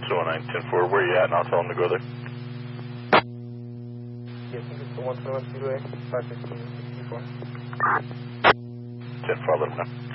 219-10-4, where you at? And I'll tell them to go there. Yeah, I think it's the 121 Speedway, 515-64. 10-4, let them know.